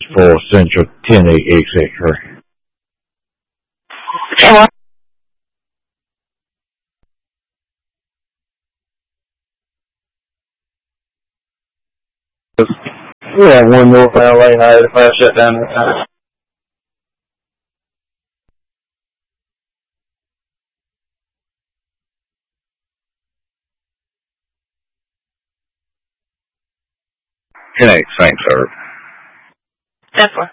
for Central 10 exit. Say what? We have one more LA night if I shut down this time. Thanks, sir. 10-4.